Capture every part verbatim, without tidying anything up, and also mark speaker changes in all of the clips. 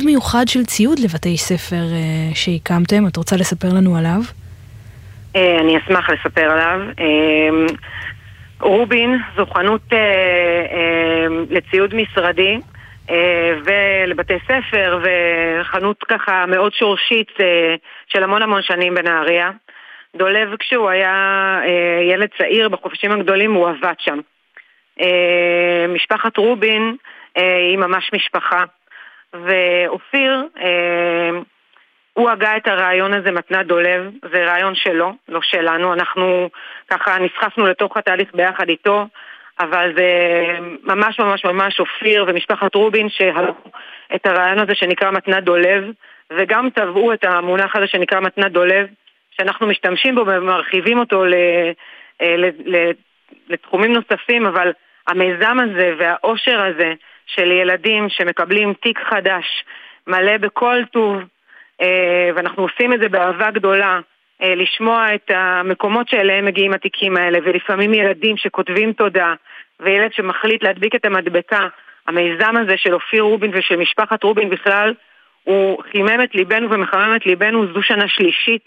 Speaker 1: מאוד מיוחד של ציוד לבתי ספר שהקמתם. את רוצה לספר לנו עליו?
Speaker 2: אני אשמח לספר עליו. רובין זו חנות לציוד משרדי ולבתי ספר, וחנות ככה מאוד שורשית של המון המון שנים בנהריה. דולב כשהוא היה ילד צעיר בחופשים הגדולים הוא עבד שם. משפחת רובין היא ממש משפחה, ואופיר הוא הגה את הרעיון הזה, מתנת דולב. זה רעיון שלו, לא שלנו. אנחנו ככה נסחפנו לתוך התהליך ביחד איתו, אבל זה ממש ממש ממש אופיר ומשפחת רובין שהלכו את הרעיון הזה שנקרא מתנת דולב, וגם טבעו את המונח הזה שנקרא מתנת דולב, שאנחנו משתמשים בו ומרחיבים אותו ל, ל, ל, לתחומים נוספים. אבל המיזם הזה והאושר הזה של ילדים שמקבלים תיק חדש מלא בכל טוב, ואנחנו עושים את זה באהבה גדולה, לשמוע את המקומות שאליהם מגיעים התיקים האלה, ולפעמים ילדים שכותבים תודה, וילד שמחליט להדביק את המדבקה. המיזם הזה של אופיר רובין ושל משפחת רובין בכלל, הוא חימם את ליבנו ומחמם את ליבנו. זו שנה שלישית.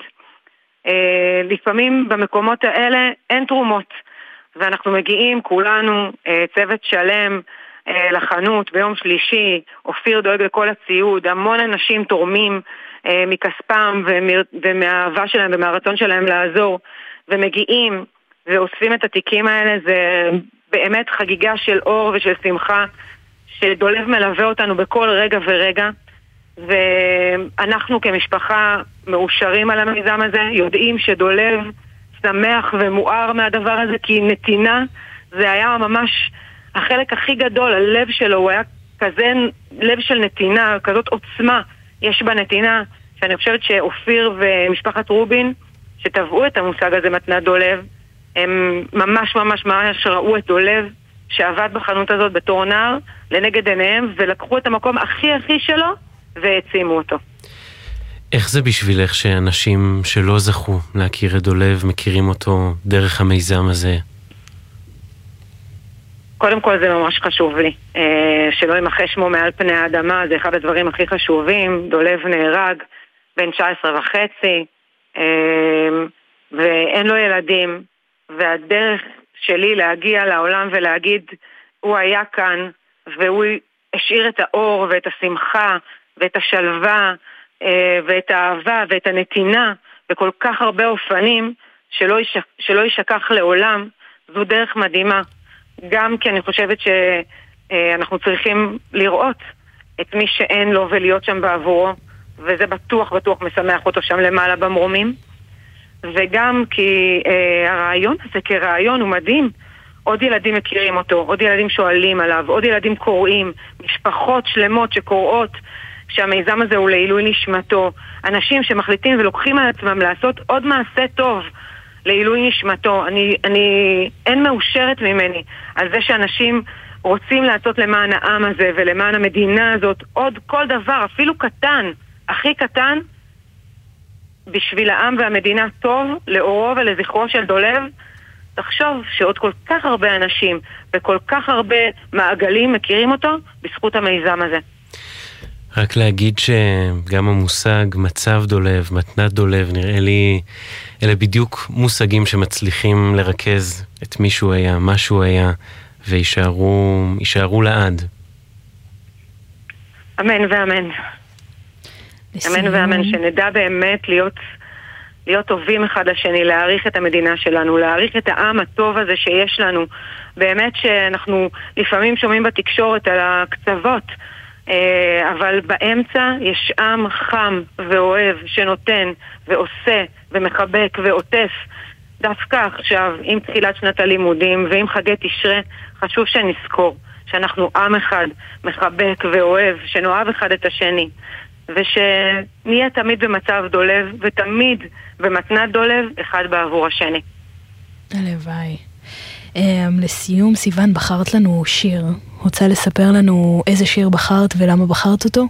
Speaker 2: לפעמים במקומות האלה אין תרומות, ואנחנו מגיעים כולנו, צוות שלם, לחנות ביום שלישי. אופיר דואג לכל הציוד, המון אנשים תורמים מכספם ומהאהבה שלהם ומהרצון שלהם לעזור, ומגיעים ואוספים את התיקים האלה. זה באמת חגיגה של אור ושל שמחה, שדולב מלווה אותנו בכל רגע ורגע, ואנחנו כמשפחה מאושרים על המיזם הזה, יודעים שדולב שמח ומואר מהדבר הזה, כי נתינה זה היה ממש החלק הכי גדול. הלב שלו הוא היה כזה לב של נתינה, כזאת עוצמה יש בנתינה, שאני חושבת שאופיר ומשפחת רובין שטבעו את המושג הזה מתנת דולב, הם ממש ממש ממש ראו את דולב שעבד בחנות הזאת בתור נער לנגד עיניהם, ולקחו את המקום הכי הכי שלו והעצימו אותו.
Speaker 3: איך זה בשבילך שאנשים שלא זכו להכיר את דולב מכירים אותו דרך המיזם הזה?
Speaker 2: קודם כל זה ממש חשוב לי, שלא ימחה שמו מעל פני האדמה. זה אחד הדברים הכי חשובים. דולב נהרג בן תשע עשרה וחצי, ואין לו ילדים, והדרך שלי להגיע לעולם ולהגיד הוא היה כאן, והוא השאיר את האור ואת השמחה ואת השלווה ואת האהבה ואת הנתינה בכל כך הרבה אופנים, שלא ישכח, שלא ישכח לעולם. זו דרך מדהימה. גם כי אני חושבת שאנחנו צריכים לראות את מי שאין לו ולהיות שם בעבורו, וזה בטוח בטוח משמח אותו שם למעלה במרומים. וגם כי אה, הרעיון הזה כרעיון הוא מדהים. עוד ילדים מכירים אותו, עוד ילדים שואלים עליו, עוד ילדים קוראים, משפחות שלמות שקוראות שהמיזם הזה הוא לעילוי נשמתו, אנשים שמחליטים ולוקחים על עצמם לעשות עוד מעשה טוב לעילוי נשמתו. אני, אני אין מאושרת ממני על זה שאנשים רוצים לעשות למען העם הזה ולמען המדינה הזאת עוד כל דבר, אפילו קטן, הכי קטן, בשביל העם והמדינה טוב, לאורו ולזכרו של דולב. תחשוב שעוד כל כך הרבה אנשים וכל כך הרבה מעגלים מכירים אותו בזכות המיזם הזה.
Speaker 3: רק להגיד שגם המושג מצב דולב, מתנת דולב, נראה לי אלה בדיוק מושגים שמצליחים לרכז את מי שהוא היה, מה שהוא היה, וישארו יישארו לעד.
Speaker 2: אמן ואמן. אמן ואמן, שנדע באמת להיות, להיות טובים אחד לשני, להעריך את המדינה שלנו, להעריך את העם הטוב הזה שיש לנו. באמת שאנחנו לפעמים שומעים בתקשורת על הקצוות, אבל באמצע יש עם חם ואוהב שנותן ועושה ומחבק ועוטף. דווקא עכשיו, עם תחילת שנת הלימודים ועם חגי תשרה, חשוב שנזכור שאנחנו עם אחד מחבק ואוהב, שנאהב אחד את השני, ושנהיה תמיד במצב דולב ותמיד במתנת דולב אחד בעבור השני.
Speaker 1: הלוואי. לסיום, סיוון, בחרת לנו שיר. רוצה לספר לנו איזה שיר בחרת ולמה בחרת אותו?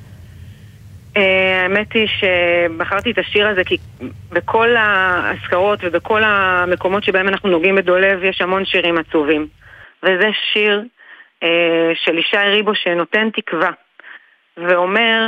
Speaker 2: האמת היא שבחרתי את השיר הזה כי בכל ההזכרות ובכל המקומות שבהם אנחנו נוגעים בדולב יש המון שירים עצובים, וזה שיר של ישי ריבו שנותן תקווה ואומר